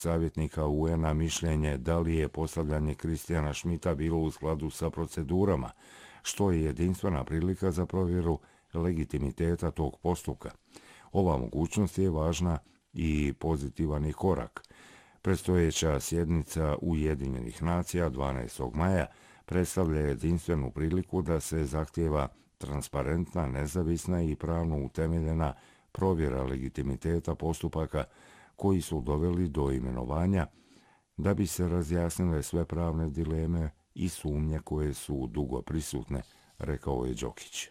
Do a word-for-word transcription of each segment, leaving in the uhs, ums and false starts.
savjetnika U N-a mišljenje da li je postavljanje Kristijana Schmidta bilo u skladu sa procedurama, što je jedinstvena prilika za provjeru legitimiteta tog postupka. Ova mogućnost je važna i pozitivan je korak. Predstojeća sjednica Ujedinjenih nacija dvanaestog maja predstavlja jedinstvenu priliku da se zahtijeva transparentna, nezavisna i pravno utemeljena provjera legitimiteta postupaka koji su doveli do imenovanja, da bi se razjasnile sve pravne dileme i sumnje koje su dugo prisutne, rekao je Đokić.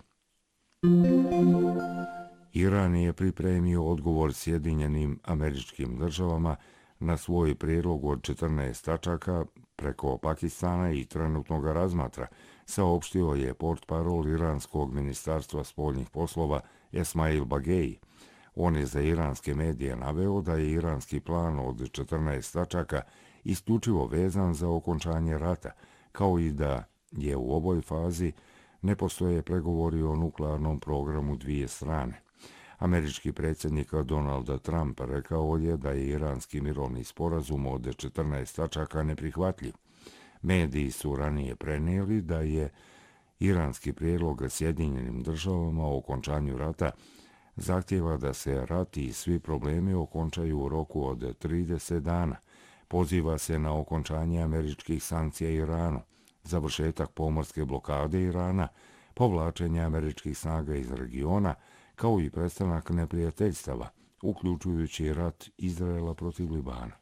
Iran je pripremio odgovor Sjedinjenim Američkim Državama na svoj prijedlog od četrnaest tačaka preko Pakistana i trenutno ga razmatra, saopštio je portparol iranskog ministarstva spoljnih poslova Esmail Bagei. On je za iranske medije naveo da je iranski plan od četrnaest tačaka isključivo vezan za okončanje rata, kao i da je u ovoj fazi ne postoje pregovori o nuklearnom programu dvije strane. Američki predsjednik Donald Trump rekao je da je iranski mirovni sporazum od četrnaest tačaka neprihvatljiv. Mediji su ranije prenijeli da je iranski prijedlog Sjedinjenim Državama o okončanju rata zahtjeva da se rat i svi problemi okončaju u roku od trideset dana. Poziva se na okončanje američkih sankcija Iranu, završetak pomorske blokade Irana, povlačenje američkih snaga iz regiona, kao i prestanak neprijateljstava, uključujući rat Izraela protiv Libana.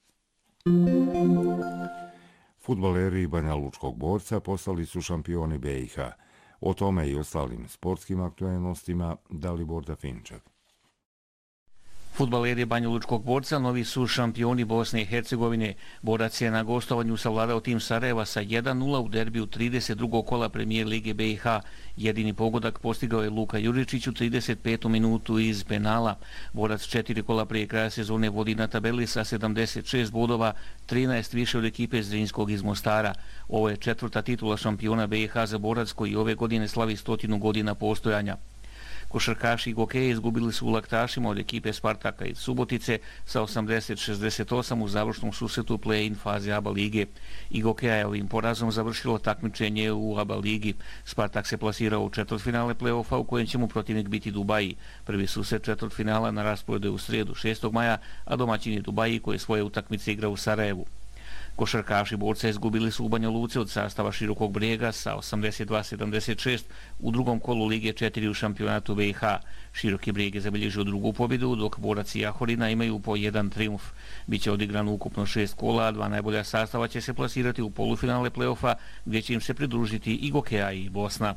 Fudbaleri Banjalučkog Borca postali su šampioni B i H. O tome i ostalim sportskim aktualnostima Dalibor Dafinčev. Fudbaleri Banjalučkog Borca novi su šampioni Bosne i Hercegovine. Borac je na gostovanju savladao tim Sarajeva sa jedan nula u derbiju trideset drugog kola premijer Lige B i H. Jedini pogodak postigao je Luka Juričić u trideset petom minutu iz penala. Borac četiri kola prije kraja sezone vodi na tabeli sa sedamdeset šest bodova, trinaest više od ekipe Zrinskog iz Mostara. Ovo je četvrta titula šampiona B i H za Borac koji ove godine slavi stotinu godina postojanja. Košarkaši i gokeje izgubili su u Laktašima od ekipe Spartaka iz Subotice sa osamdeset šezdeset osam u završnom susretu play-in faze A B A lige. I gokeja je ovim porazom završilo takmičenje u A B A ligi. Spartak se plasirao u četvrtfinale play-offa u kojem će mu protivnik biti Dubaji. Prvi susret četvrtfinala na rasporedu je u srijedu šestog maja, a domaćin je Dubaji koji svoje utakmice igra u Sarajevu. Košarkaši Borca izgubili su u Banja Luci od sastava Širokog Brijega sa osamdeset dva sedamdeset šest u drugom kolu Lige četiri u šampionatu B i H. Široki Brijeg je zabilježio drugu pobjedu, dok Borac i Jahorina imaju po jedan triumf. Biće odigrano ukupno šest kola, a dva najbolja sastava će se plasirati u polufinale play-offa, gdje će im se pridružiti i Gokeja i Bosna.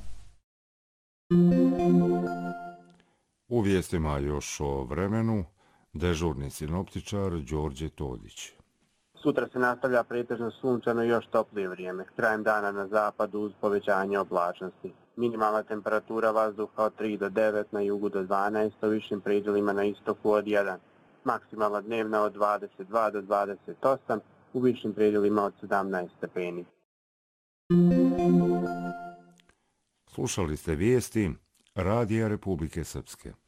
U vijestima još o vremenu, dežurni sinoptičar Đorđe Todić. Sutra se nastavlja pretežno sunčano i još toplije vrijeme. Krajem dana na zapadu uz povećanje oblačnosti. Minimalna temperatura vazduha od tri do devet, na jugu do dvanaest, u višim predjelima na istoku od jedan. Maksimalna dnevna od dvadeset dva do dvadeset osam, u višim predjelima od sedamnaest stepeni. Slušali ste vijesti Radija Republike Srpske.